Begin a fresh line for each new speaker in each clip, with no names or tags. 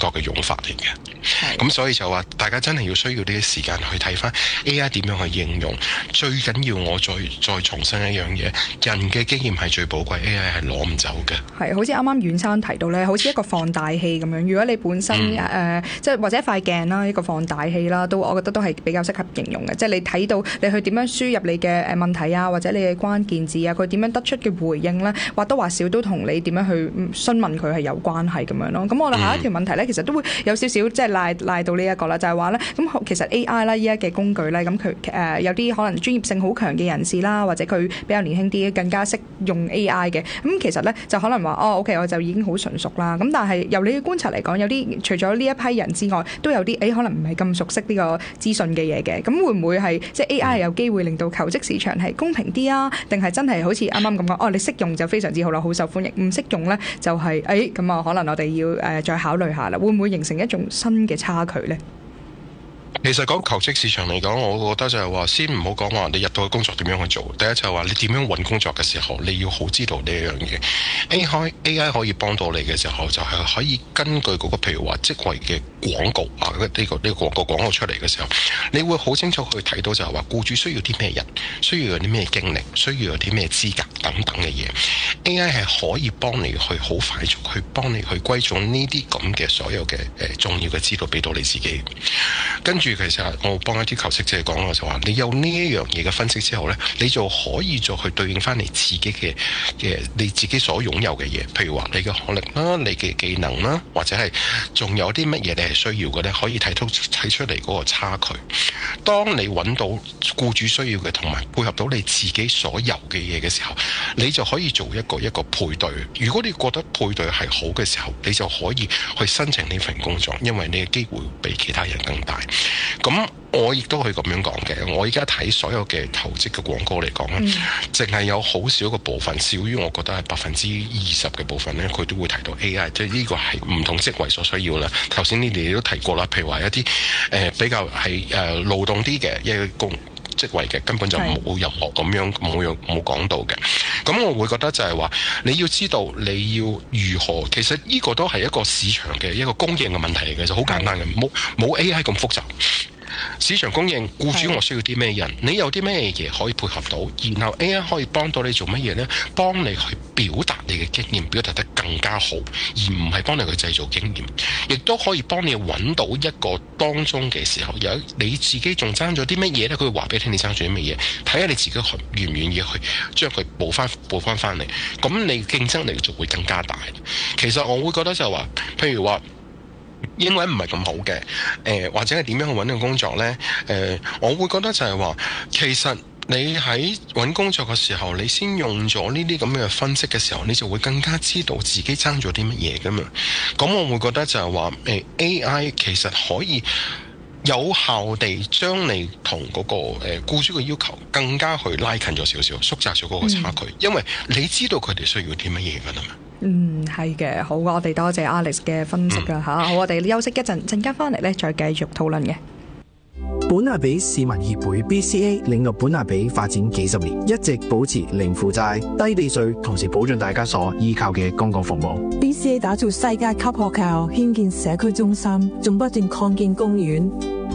確嘅用法嚟嘅。咁所以就話大家真係要需要呢啲時間去睇翻 AI 點樣去應用。最緊要我再重申一樣嘢，人嘅經驗係最寶貴，AI 係攞唔走嘅。
係，好似啱啱遠山提到咧，好似一個放大器咁樣。如果你本身即係或者一塊鏡啦，一個放大器啦，我覺得都係比較適合形容嘅。即係你睇到你去點樣輸入你嘅問題啊，或者你嘅關鍵字啊，佢點樣得出嘅回應咧，或多或少都同你點樣去詢問佢係有關係咁樣咯。咁我哋下一條問題咧，其實都會有少少即係賴到呢一個啦，就係話咧，咁其實 AI 啦依家嘅工具咧，咁佢有啲可能專業性好強嘅人士啦，或者佢比較年輕啲，更加識用 AI 嘅。咁其實咧就可能話OK，我就已經好純熟啦。咁但係由你嘅觀察嚟講，有啲除咗呢一批人之外，都有啲可能唔係咁熟悉呢個資訊嘅嘢嘅。咁會唔會係即係 AI 有機會令到求職市場係公平啲啊？定係真係好似啱啱咁講，你識用就非常之好啦，好受歡迎；唔識用咧就係咁啊，可能我哋要再考慮下啦。會唔會形成一種新嘅差距咧？
其實講求職市場嚟講，我覺得就係話，先唔好講話你入到去工作點樣去做。第一就係話你點樣揾工作嘅時候，你要好知道呢一樣嘢。AI 可以幫到你嘅時候，就係可以根據嗰個譬如話職位嘅廣告啊，呢個廣告出嚟嘅時候，你會好清楚去睇到就係話，僱主需要啲咩人，需要有啲咩經歷，需要有啲咩資格等等嘅嘢。AI 係可以幫你去好快速去幫你去歸總呢啲咁嘅所有嘅重要嘅資料俾到你自己。跟住其實我幫一啲求職者講嘅就話，你有呢一樣嘢嘅分析之後呢，你就可以再去對應翻你自己嘅你自己所擁有嘅嘢，譬如話你嘅學歷啦、你嘅技能啦，或者係仲有啲乜嘢你係需要嘅呢，可以睇出嚟嗰個差距。當你揾到僱主需要嘅同埋配合到你自己所有嘅嘢嘅時候，你就可以做一個配對。如果你覺得配對係好嘅時候，你就可以去申請呢份工作，因為你嘅機會比其他人更大。咁我亦都可以咁樣講嘅，我而家睇所有嘅求職嘅廣告嚟講咧，淨係有好少個部分，少於我覺得係20%嘅部分咧，佢都會提到 AI， 即係呢個係唔同職位所需要啦。頭先你哋都提過啦，譬如話一啲比較係勞動啲嘅一個職位嘅，根本就冇任何咁樣冇講到嘅。咁我會覺得就係話，你要知道你要如何，其實呢個都係一個市場嘅一個供應嘅問題嚟嘅，就好簡單嘅，冇 AI 咁複雜。市場供應，僱主我需要啲咩人，你有啲咩嘢可以配合到，然後 AI 可以幫到你做乜嘢呢？幫你去表達你嘅經驗，表達得更加好，而唔係幫你去製造經驗，亦都可以幫你揾到一個當中嘅時候，有你自己仲爭咗啲乜嘢呢？佢會話俾你聽你爭咗啲乜嘢，睇下你自己願唔願意去將佢補翻翻嚟，咁你競爭力就會更加大。其實我會覺得就係話，譬如話，英文唔係咁好嘅，或者係點樣去揾到工作呢？我會覺得就係話，其實你喺揾工作嘅時候，你先用咗呢啲咁嘅分析嘅時候，你就會更加知道自己爭咗啲乜嘢噶嘛。咁我會覺得就係話，AI 其實可以有效地將你同嗰個僱主嘅要求更加去拉近咗少少，縮窄咗嗰個差距，因為你知道佢哋需要啲乜嘢噶啦嘛。
係嘅，好，我哋多謝 Alex 嘅分析㗎吓。好，我哋休息一陣間翻嚟咧，再繼續討論嘅。
本亞比市民協會 BCA 領導本亞比發展幾十年，一直保持零負債、低地稅，同時保障大家所依靠嘅公共服務。
BCA 打造世界級學校，興建社區中心，仲不斷擴建公園。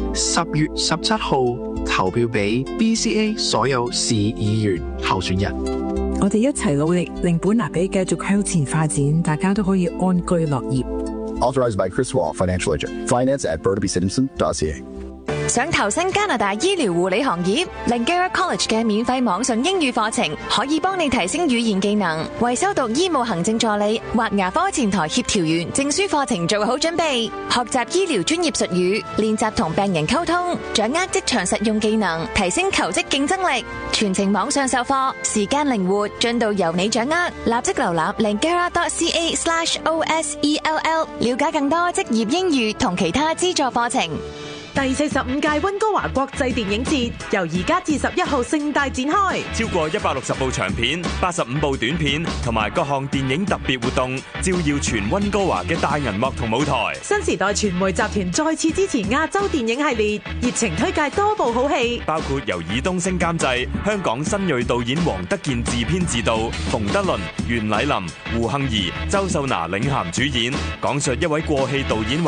10月17號投票俾 BCA 所有市議員候選人。
我哋一齊努力，令本亞比繼續向前發展，大家都可以安居樂業。
Authorized by Chris Wall, Financial Agent. Finance at burnabycitizen.ca。
想投身加拿大醫療護理行業 ，Langara College 嘅免費網上英語課程可以幫你提升語言技能，為修讀醫務行政助理或牙科前台協調員證書課程做好準備。學習醫療專業術語，練習同病人溝通，掌握職場實用技能，提升求職競爭力。全程網上授課，時間靈活，進度由你掌握。立即瀏覽 langara.ca/OSELL， 了解更多職業英語同其他資助課程。
第45屆溫哥華國際電影節由而家至11號盛大展開，
超過160部長片、85部短片同埋各項電影特別活動，照耀全溫哥華嘅大銀幕同舞台。
新時代傳媒集團再次支持亞洲電影系列，熱情推介多部好戲，
包括由爾冬陞監製、香港新銳導演黃德健自編自導，馮德倫、袁澧林、胡杏兒、周秀娜領銜主演，講述一位過氣導演